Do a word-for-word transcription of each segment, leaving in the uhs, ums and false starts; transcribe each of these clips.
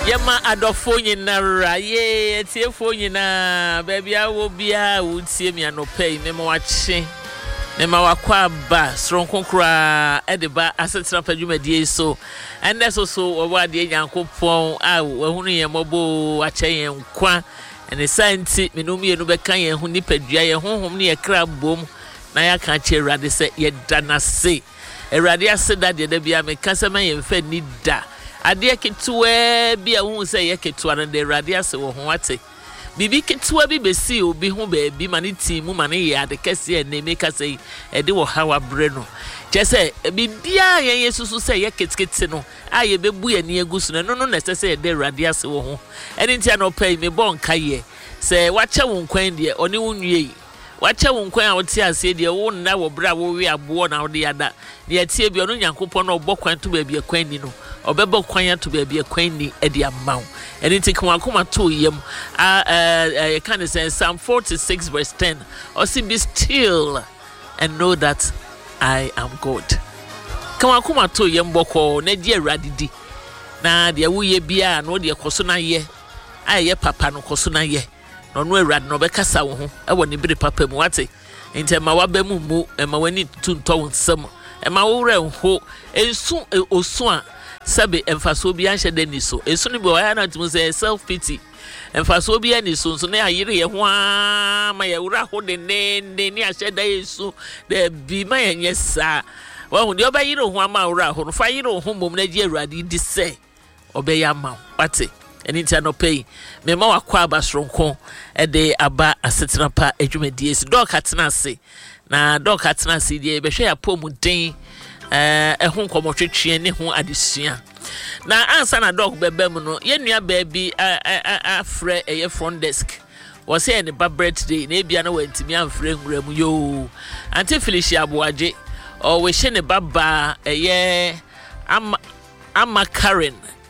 Yama adofo nyinara ye tiefo nyina baby awo bia wo tie me anopai me ma wache me ma wakwa ba sronkonkra edeba asetra padwumadie so ende so so owa de nyankopon a wahunu ye mobo ache ye nkwa ene santi me no mienu beka ye hu nipadua ye honhom ne ye kra bom na ya ka che Awurade se ye danase Awurade aseda de da bia me kasema ye mfa ni da ade ketewa bi a hu se ye ketewa na de Awurade ase wo ho ate bibi ketewa bi besi obi ho ba bi ma ne timu ma ne ye ade kese na me kase e de wo hawa bre no chese bibia ye yesusu se ye ketekete no a ye bebu ye ne agusu no no na sese ye de Awurade ase wo ho eni ntia no pay me bon kaye se wache wo nkwan de oni wo nwie wache wo nkwan a wote ase de wo nna wo bra wo wi abo na wo de yada ne atie bi ono Nyankopon no obokwan to ba bi akwan ni no obebo kwan to ba bi akwan ni e de amaw eni nti kan akoma to yem a eh kan say Psalm forty-six verse ten or say be still and know that I am God. Kan akoma to yem boko na di Awurade di na de wo ye bia na wo de koso na ye aye papa no koso na ye no no Awurade no be kasa wo ho e wo ne bire papa mu wate enti ma wa ba mu mu e ma wani tunto nsam e ma wo re ho ensu osu a sabe emfaso bi anhye de ni so ensu ni bi wa na tum say self pity emfaso bi ani so so na ayire ye ho a ma ye wura ho de ne ne ni ahye da yesu de bi ma ye nyesa wa hu de oba yire ho ama wura ho no fa yire ho mom na gi Awurade di se obe ya ma wate eni tia no pay me ma wakwa abasronko e de aba asetena pa adwumadie si dog atena se na dog atena se die be hwe ya pomu den eh ehun komotwetwe ne ho adesua na ansa na dog bebe mu no ye nua ba bi afre eye front desk wo say ne ba birthday na bia na wantimi amfre nwura mu yo anti Felicia Aboaje o we hye ne baba eye ama ama Karen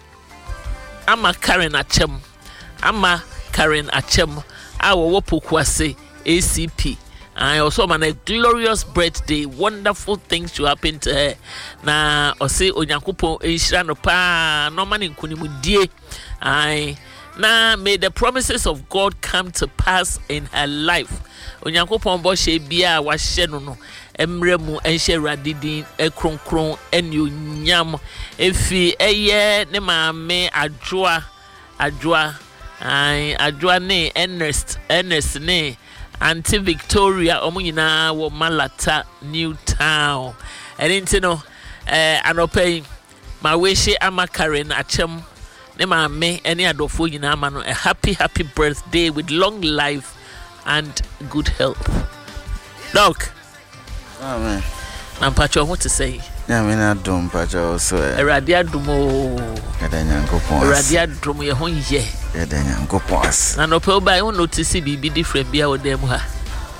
ama Karen Achem ama Karen Achem awo wopokuase A C P I also man a glorious birthday, wonderful things to happen to her. Na ose Onyankopon enhira no pa no man nkunimudie. I na may the promises of God come to pass in her life. Onyankopon bo hye bia wa hye no no emre mu enhye Awurade din ekronkron enyonyam efi eye ne maame adwoa adwoa ai adwoa ne Ernest Ernest ne Auntie Victoria omunyina wo Malata New Town enti no eh anopai ma wehye ama Karen Achem ne maame ene adofo nyina ama no a happy happy birthday with long life and good health. Doc. Amen. Na mpacho what to say? Ya me na dum mpacho so. Awurade adum o. Kada Nyankopon. Awurade adum ye ho ye. Kada Nyankopon. Na no pe oba you notice bibi different bia wo dem ha.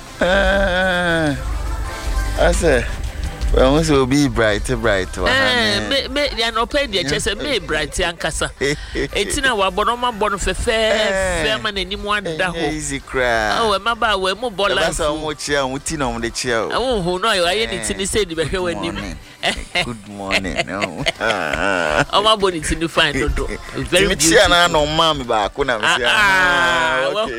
Eh. Ase. Well, we will be bright, bright. Eh, me me ya no pe dia chese me bright ankasa. Etina wa bonoma bon fefe fe ma nanim ada ho. Easy cry. Oh, e maba we mu bola. Asa omo chia, muti na omo de chia. Oh, ho no aye ni tini say di be hwe wanim. Good morning. No. Oh, my body tini fine dodo. Very beautiful. Chia na no mama ba ko na me sia. Ah.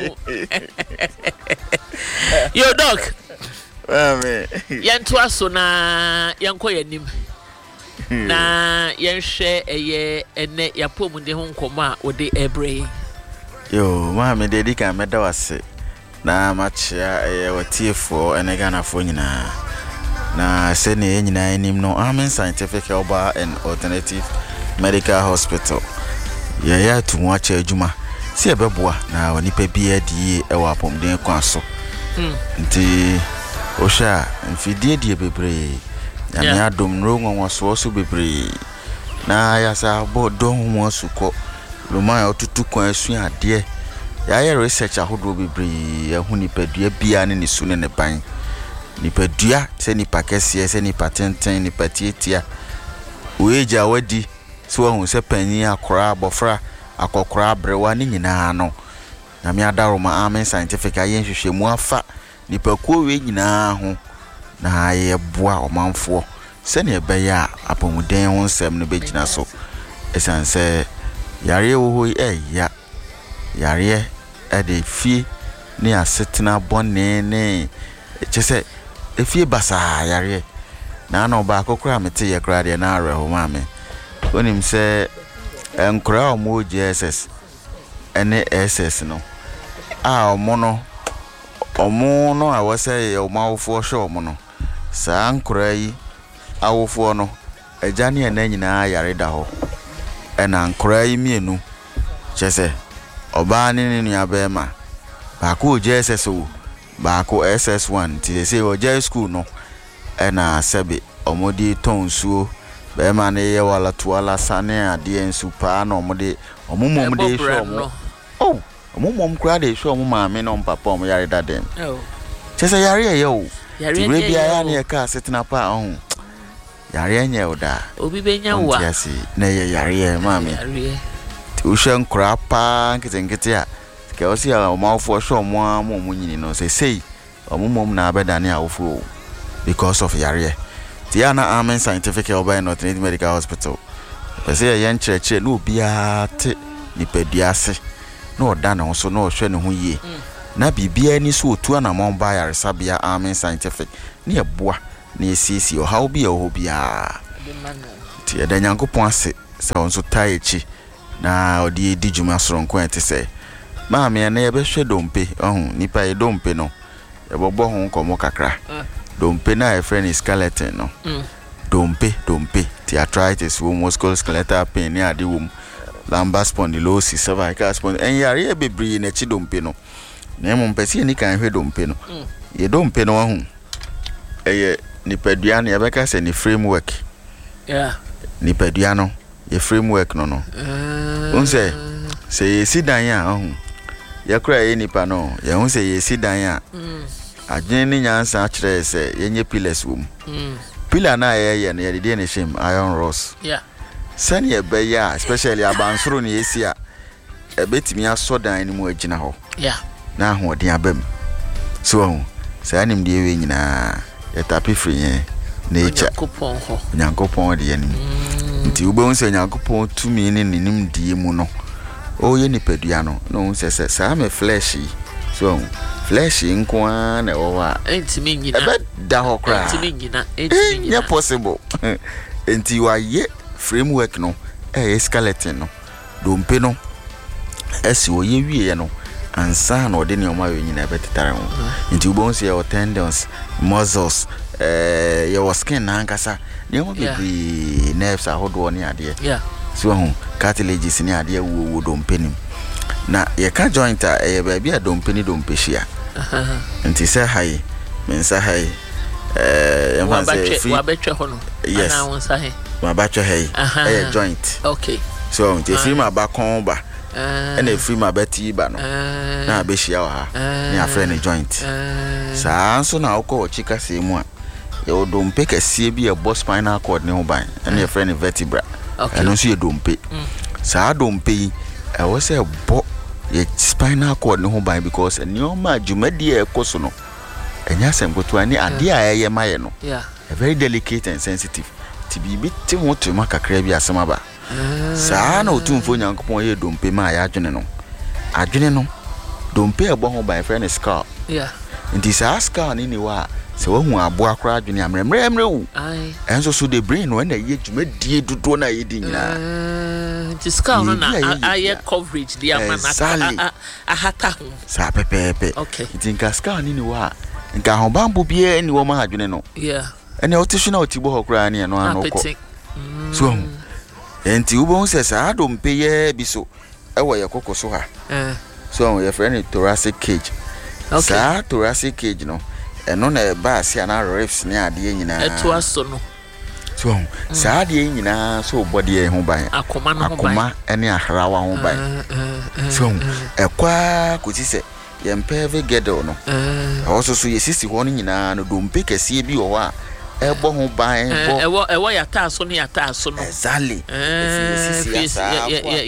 Yo dog. Amen. Yanto aso na yanko yanim. Na yenhwe eye ene yapom de ho nkomo a ode ebre. Yo, ma me de dika me da wase. Na machia eye watiefo ene ganafo nyina. Na se ne nyina anim no Amen Scientific Herbal and Alternative Medical Hospital. Ya ya tumu acha adwuma. Si ebeboa na onipa bi adie e wa pomden kwa so. Mm. Nti Osha mfidie die bebre ya me adom ro nwanwa so so bebre na ya sa bo do ho asuko loma ya otutu kwan asu ade ya ya research ahodo bebre ya hu nipadua bia ne ne su ne ne ban nipadua se nipa kese se nipa tenten nipa tietia oeja wadi so hu se panyi akora abofra akokora abrewa ne nyina no na me adaroma Amen Scientific ayen hwehwemu afa nipa ko we nyina ho na ye boa omanfo se ne be ya apomuden ho nsem no begina so esanse yare wo ho eh ya yare e de fie ne asetena bone ne chese efie basa yare na na oba akokora mete ye kra de na areho ma me onim se enkora omo J S S ene S S no a omo no omo no a wose omo awofo hwe omo no saa nkora yi awofo no agya ne ena nyina yare da ho ena nkora yi mienu chese oba ne ne nua be ma ba ko J S S o ba ko S S one ti say o J school no ena sebe omodi tonsuo be ma ne ye wala tuala sane ade ensu pa na omode omumom de show mo oh omumom kra de show mo ma me no papa om yare da dem oh chese yare ye o yare bia ya ne ka setena pa oh yare enye oda obi benya wa yasi na ye yare ma me yare ti ushen kra pa nkete nkete a ke osi a omafo show mo mo mo nyini no say say omumom na abeda ne awofo because of yare Tiana Amen Scientific Health North Medical Hospital. Pese ye nkyerɛkyerɛ no bia te nipaduase no oda na so no hwɛ ne ho yie. Na bibia ni so otu na mon ba yaresa bia Amen Scientific. Ne eboa na esisi o how bia o bia. Ti eda Nyankopɔn ase sɛ onso tai echi na odi edi dwuma soronko ete sɛ. Ma me na ye behwɛ dompe ohun nipa ye dompe no. Ye bobɔ ho nkomo kakra. Dompe na a friend is skeleton no. Mm. Dompe, dompe. Arthritis, musculoskeletal pain, ni ade wom. Lumbar spondylosis, cervical spondylosis. En yare e bebre na chi dompe no. Na mo mpesi ni kan hwe dompe no. Mm. Ye dompe no ho. Eye nipadua na ye beka se ni framework. Yeah. Nipadua no, ye framework no no. Uh... Unse se ye sidan ya ho. Ye kra ye nipa no, ye hu se ye sidan ya. Mm. Adwene ni nyansa akire se yenye pillars wom. Mm. Pillar na ye ye na ye de ne shim iron rods. Yeah. Sani e be ya especially abansoro ne yesi a e betimi asodan ni mu agina ho. Yeah. Na ho den abam. So sa anim de we nyina ye tapi free yen nature. Nyankopon ho. Nyankopon de anim. Nti wo be hu se Nyankopon tumi ni nim die mu no. O ye nipadua no no se se sa me flesh yi. So flesh inkwa na owa entimi nyina ebe da hokra entimi nyina entimi nyina yeah possible enti wa ye framework no eh skeleton no dompe no esi wo ye wie no ansa na ode ne oma we nyina ebe tetare ho enti ubon se your tendons muscles eh your skin na ankasa ne ho bebre nerves ahodo ne ade yeah so ho cartilages ne ade wo wo dompe nim na ye ka joint a e ba bia dompe ni dompe hia aha nti se hai mensa hai eh yamba se free wa betwe ho no ana won sa he ma batwe hai e joint okay so nti free ma ba kon ba eh na free ma beti ba no na be hia wa ha ni afre ni joint sa so na okọ chika se mu a ye odompe kase bi e boss spinal cord ne ho ban na ye free ni vertebra okay eno so ye dompe sa dompe e wo se bo ye spinal cord no ho ban because enioma adwumadi e koso no enya semgoto ani ade a ye maye no yeah a very delicate and sensitive ti bibi ti ho to makakra bi asema ba saa na otumfo Nyankopon ye dompe ma ya adwene no adwene no dompe e bo ho ban friend skull yeah nti saa skull ni ni wa se wo hu abo akra adwene amremre amre wu ai enso so the brain no na ye dwumadi dudo na ye di nyina the skull no na aye coverage dia mana ahata ho sa pepepe okay tinka skull ni ni wa nka ho bambo bia ni wo ma adwene no yeah ene otishu na otibo hokra ni no anoko so enti ubo se sa dompe ye biso ewo ye kokoso ha eh so ye friend thoracic cage okay sa thoracic cage no eno na ba asia na ribs ni ade nyina eto aso no so sa ade nyina so body e ho ban akoma no ho ban akoma ene ahrawa ho ban so ekwa kuti se ye mpeve gedo no eh also so ye sisi ho no nyina no dompe kase bi wo a ebo ho ban bo ewo ewo ya ta so ne ya ta so no exactly eh sisi ya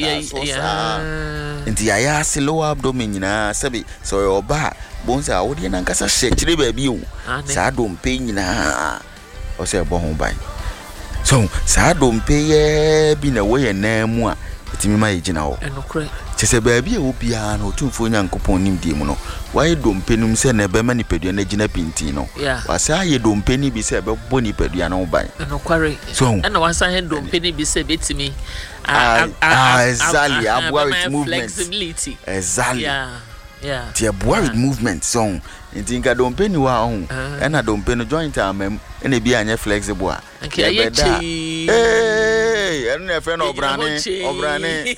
ya nti ya ya se lower abdomen nyina sabi so yo ba bonza awodi na nkasa hye kire ba bi o sa dompe nyina o se ebo ho ban so sa dompe ye bi na wo ye na mu a etimi ma yegina wo enokre chese baabi e wo bia na otumfo nyankopon nimdie mu no waye dompenum se na be ma nipadua na gina pinti no wasa aye dompeni bi se be bo nipadua na wo ban enokware so na wasa he dompeni bi se betimi ah exactly abua with movement flexibility exactly yeah yeah ti abua with movement so ntinga dompeni wa ho na dompeni joint amam na bi anya flexible a eh ena fe no obrane obrane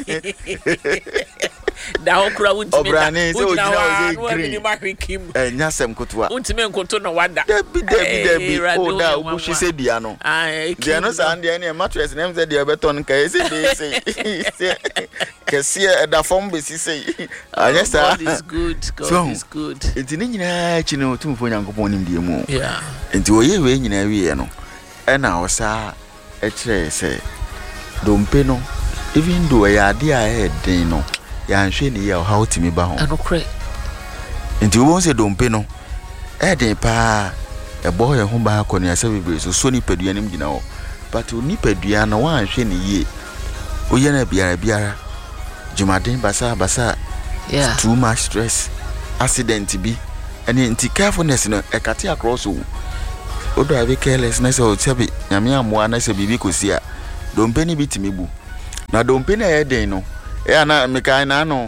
da okra wuntime obrane se ogina o se green eh nyasem kotoa wuntime nkoto no wada debi debi debi o da obushi se bia no dia no sa ande ne mattress nem se dia beton ka ese be se kesi e da form be si se anya sa God is good God is good enti ni nyina chi no tumfo nyankopon nim die mu yeah enti oye we nyina wie no ena osa e kire se dompe no even though ya ade a e den no ya nhwe ni ya how timi ba ho enokre enti wo se dompe no e den pa e bo ye ho ba ko ne asa bebre so so ni padua nim gina ho but ni padua no wa nhwe ni ye oye na biara biara jumaden basa basa yeah too much stress accident bi eni enti carefulness no e kate across o o drive carelessness o chebi nyame amoa na se bibi kosia dompe ni bitimi bu na dompe na e den no e na mekai na no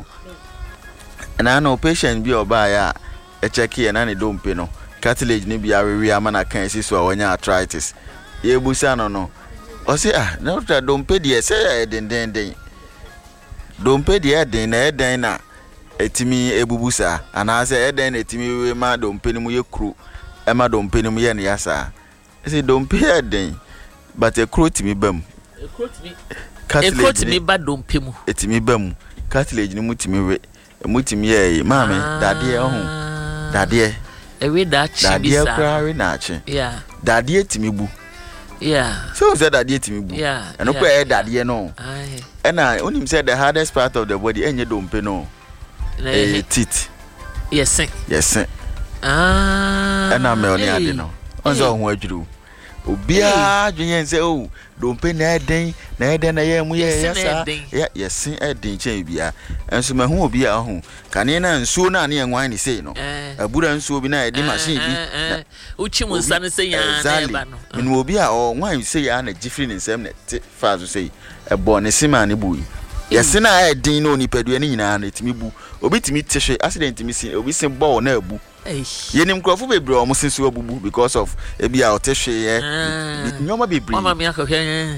na no patient bi oba ya e check e na ne dompe no cartilage ni bia wewe ama na kan si so awanya arthritis ye busa no no o se ah na uta dompe die se e den den den dompe die den na e den na etimi ebubusa ana se e den na etimi we ma dompe ni mu ye kru e ma dompe ni mu ye ne yasa se dompe e den but e kru timi bam e kru timi e kru timi ba dompe mu etimi bam cartilage ni mu timi we mu timi ye maame dade ohun dade ewe da chi bisa dade kra we na chi yeah dade timi bu yeah so say dade timi bu yeah eno kwa e dade no ai ena onim say the hardest part of the body enye dompe no eh teeth yes yes ah ena me oni ade no onzo ho adwuru obia dwenye se o dompe na eden na eden na ye mu ye yasa ya yes eden chen bia enso ma hu obia ho kane na nsuo na ne enwan ni sei no abura nsuo bi na edi machine bi uchi mu nsa ne sei ya na eba no minu obia o nwan sei ya na gifri ni nsem na fa so sei ebo ne sima ne bui yes na eden no ni padua ni nyina na etimi bu obi timi tehwe accident mi si obi sin ball na abu yenim krofo bebre o musinsu abubu because of ebia o tehwe ye nyoma bebre mama mi akohwe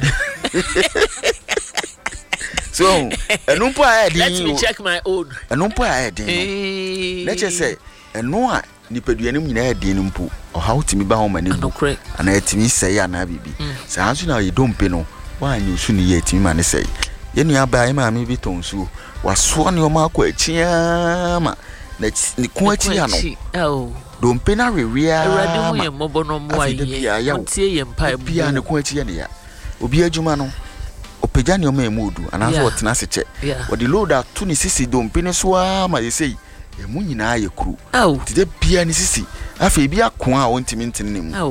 so enumpo a edi let me check my own enumpo a edi let's just say enu a ni padua nim nyina edi numpo o how timi ba ho mane bu ana etimi sei ana bibi sa anso na ye dompe no wa nyu su ni ye etimi mane sei ye nua ba ai ma mi bi tonsu waso ne o ma akọ achiama na ni ku achia no oh dompe na rewia awrade hu ye mobo no mo aye ontie ye mpa e bia ne ku achia ne ya obi adwuma no opagya ne o ma emudu anaso otena seche wodi load atu ni sisi dompe ne so ama ye sei e mu nyina ye kru tide bia ni sisi afa bia ko a ontimi ntene ne mu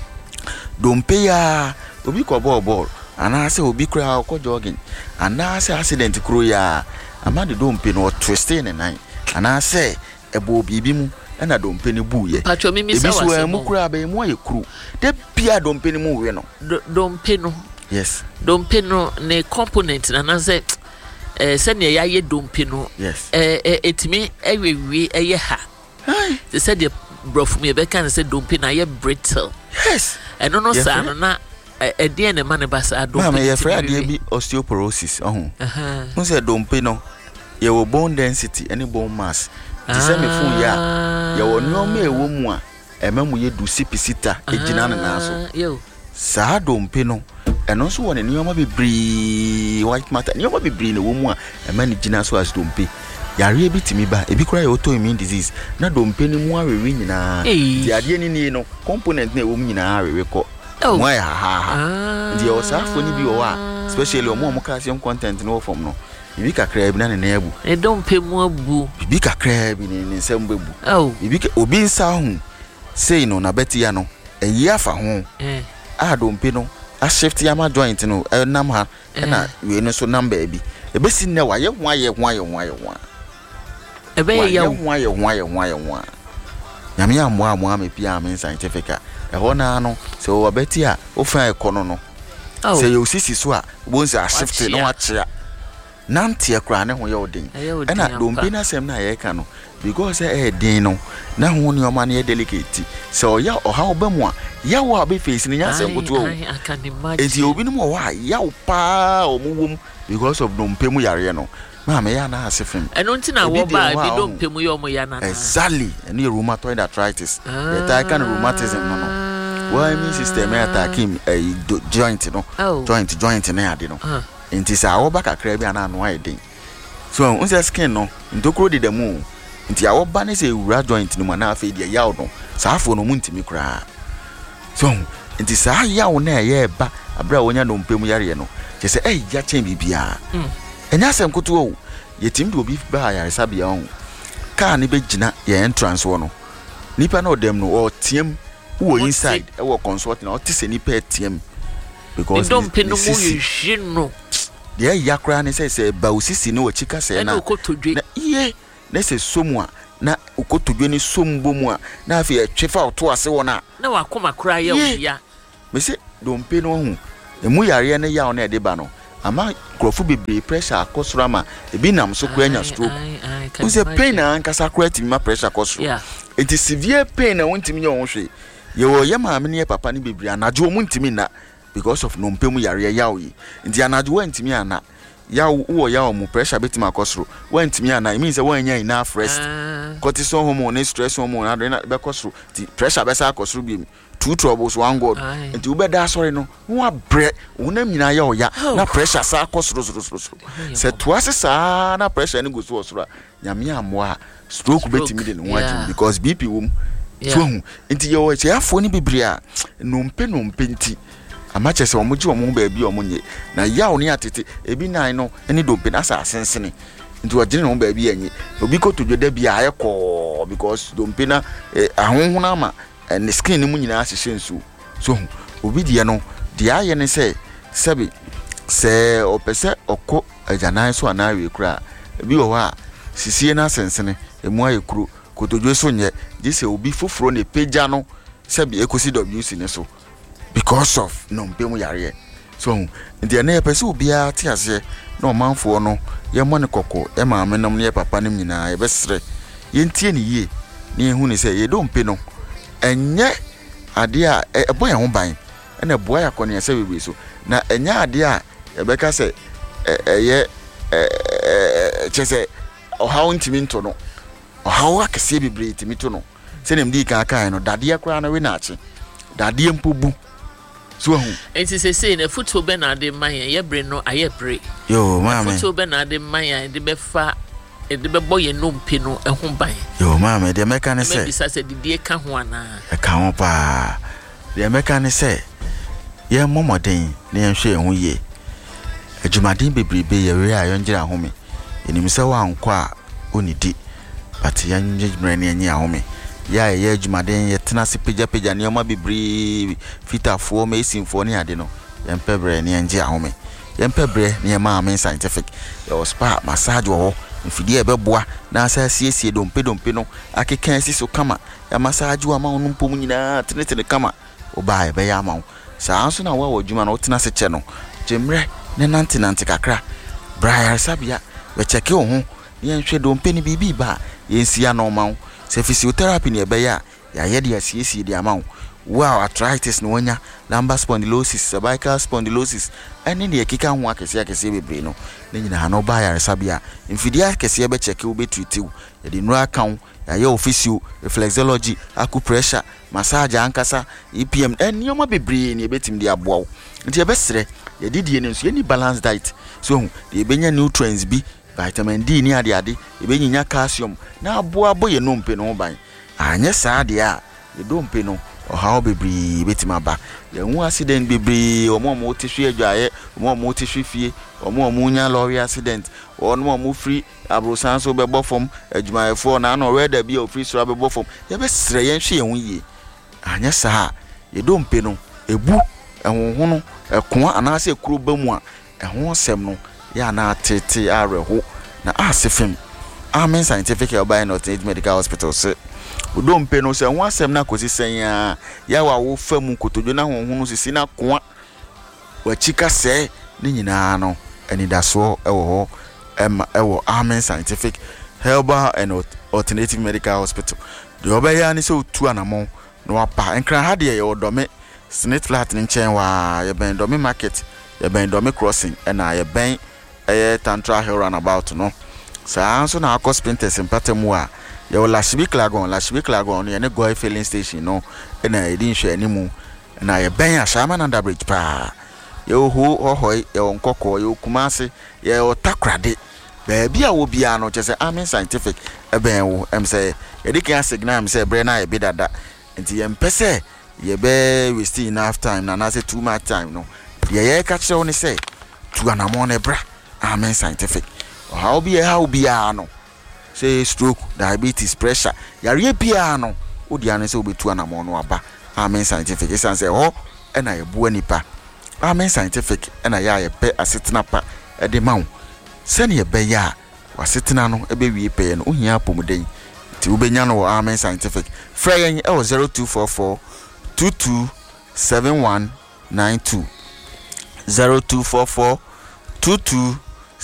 dompe ya obi ko ball ball anase obi kra ko jogging anase accident kro ya amade dompe no twist ne nan anase ebo bibi mu na dompe ne bu ye patcho mimi sa wase ebi so mu kra ba mu ye kru de bia dompe ne mu we no dompe no yes dompe no ne component na nanse eh se ne ya ye dompe no yes eh etimi ewewe eye ha they said the brof me be kan se dompe na ye brittle yes eno no sa no na e de ne mane basa dompe mama ye fra de bi osteoporosis ohun mo se dompe no ye wo bone density any bone mass ti se me fun ya ye wo nyoma ewo mu a emamu ye du sipisita ejina na na so yo sa dompe no eno so woni nyoma bebri white matter nyoma bebri ne wo mu a emani jina so as dompe yare ebitimi ba ebi kura ye autoimmune disease na dompe ni mu awewe nyina di ade ni ni no component na ewo mu nyina awewe ko mo ya ha ha di o sa fo ni bi o wa especially o mo mo calcium content no form no bibi kakra bi na ne na ebu e dompe mu abu bibi kakra bi ni nsem bebu oh bibi obi nsa hu sei no na beti ya no eyi afa ho eh a dompe no a shift ya ma joint no nam ha na we no so number bi ebesi ne wa ye ho aye ho aye ho aye ho ebe ye ho aye ho aye ho aye ho nyame ammo ammo am pia am scientific e ho na no se wo beti a wo fa ekono no se ye osisi so a wo nse a shift no wa chia nante ekra ne ho ye odin e na dompe na sem na ye ka no because eh din no na ho ni o ma ne delicate se o ya o ha obamu a ya wo abe face ni nya sem kuto o enti obi no mo wa ya wo pa o mu wom because of dompe mu yare no ma me ya na asefem eno ntina wo ba bi dompe mu yo mo ya na exactly eno rheumatoid arthritis the type kind of rheumatism no no why me system attack him a joint no joint joint na ade no enti sa wo ba kakra bi ana no aiden so unse skin no ndokro de demu nti awo ba ne se ura joint no na afa dia yawo no sa afo no mu ntimi kra so nti sa yawo na ye ba abra wonya no mpem yare no je se eh ya chen bibia mm enya asem koto o yetim de obi ba yare sabia on ka ne begina ye entrance wo no nipa na odem no o tiem wo inside e wo consult na o tise nipa tiem because don't pin no mu yino de ya kra ne se se ba osisi ne o chika se na na iye na se somu a na ukotodwe ni sombo mu a na afi e twefa oto ase wona na wakoma kra ya oya me se dompe no hu emu yare ne ya ona e de ba no ama krofu bebre pressure akosoro ama ebi nam so kwa nya stroke o se pain na ankasa kra ti ma pressure akosoro yeah it is severe pain na wontimi nya won hwe ye wo ye ma me ne papa ne bebre anajo mu ntimi na because of no mpemu yare ya oyi ndi anajo wantimi ana ya wo ya mu pressure betima akosoro wantimi ana it means that when nya enough rest cortisol hormone stress hormone adrenaline be kosoro the pressure be sa akosoro bi two troubles one god and you better sorry no wa bre una nyina ya oya na pressure sa akosoro soro soro se to asesa na pressure ni go so soro nyame amwa stroke betimi de no waji because B P wom so nti yo che afo ni bibria no mpe no mpe nti amache se omoji omo ba bi omonye na ya oni atete ebi nan no eni dompe na sa asensene nti wajire no ba bi anyi obi ko to dweda bi aye ko because dompe na ahonhona ma ne skin ni mu nyina asehye nsu so obi die no de aye ne se sebi se opese okko ajanan so anawe kura bi wo ha sisie na asensene emu aye kuro kotodwe so nye gise obi foforo ne peja no sebi ekosi W C ne so because of no mpemu yare so ndi na yepese obi a ti ase na omanfo no ye mo ne kokko e ma amenom ne papa nim nyina ye besre ye ntie ne yie ne ehu ne se ye do mpe no enye ade a ebo ye ho ban na boa ya kone ye se bebre so na enye ade a e beka se eye chese o hawo ntimi nto no o hawo akese bebre ntimi to no se ne mdi ka aka no dade akra na we na ache dade mpobu so hu enti se se na futo be na de man ye bre no aye bre yo mama futo be na de man ye de be fa e de be boye no mpe no e ho ban yo mama de meka ne se me bisa se didie ka ho ana e ka ho pa de meka ne se ye momoden ne ye hwe ho ye adwumaden bebrebe ye we ayo ngira ho me enim se wa anko a onidi but ya ngira ne anya ho me ya ye adwumaden ye tena se peja peja ne ma bebre fitafo me simfo ne ade no ye mpebre ne ngia ho me ye mpebre ne ma amen scientific yo spa massage wo mfidi ebeboa na asasiesie dompe dompe no akeka si so kama ya massage wa ma onu mpom nyina tenetene kama oba ebe ya ma saa nso na wa wadwuma na otena se che no jemre ne nante nante kakra bra sabia we cheke wo ho ye nhwe dompe ni bibi ba ye nsia no ma se physiotherapy ne ebe ya ya ye de asiesie de ama wow arthritis no wonya lumbar spondylosis cervical spondylosis ene ne ekika ho akese akese bebre no ne nyina no ba ya sabia mfidi akese be check wo betreat ye de nura kan ya ye physio reflexology acupressure massage ankasa E P M ene yo ma bebre ne betim de aboa nti ye besere ye didie ne nso ye ni balanced diet so ye benya nutrients bi vitamin D ni ade ade ye benya calcium na aboa boye no mpe no ban anye saa de a ye do mpe no o how bebre betima ba ye hu accident bebre omo omo tihwe adwaye omo omo tihwe fie omo omo nya lorry accident omo omo free abrosan so be bofom adwumayefo na na oreda bi o free so be bofom ye be sere ye hwe ye hu ye anya saa ye do mpe no ebu ehunhunu ekoa anase kuro bamu a eho sem no ya na tete areho na asefem Amen Scientific Herbal and Alternative Medical Hospital se udom pe no se ho asem na kosi sen ya ya wa wo fam kotodwo na honhunu sisi na koa wa chika se ni nyina no anidaso ewo ho em ewo Amen Scientific Herbal and Alternative Medical Hospital de obeya ni se otu anamo no apa enkran ha de ye odome Snake Flat ni nchen wa ye ben dome market ye ben dome crossing na ye ben eh Tantra Hill Runabout no sa so na akọ sprinters mpatemu a ye wala Shibi Klagon la Shibi Klagon no ye ne go filling station no na ye din hwe animu na ye ben Ashama Nanda Bridge pa ye ho hohoi ye nkokọ ye Kumase ye otakrade ba bia wo bia no che se Amen Scientific e ben wo em se ye dikan signal em se bre na ye bidada nti ye mpese ye be we still enough time na na say too much time no ye ye ka kire woni say tu anamon e bra Amen Scientific how be how be no say stroke diabetes pressure yare bia no odi ane say obetu anamon no aba Amen Scientific esan say ho e na ye bo anipa Amen Scientific e na ya ye pe asetena pa e de mawo se ne ye be ya wasetena no e be wie pe no ohia pomuden ti ubenya no Amen Scientific frey e o zero two four four two two seven one nine two zero two four four two two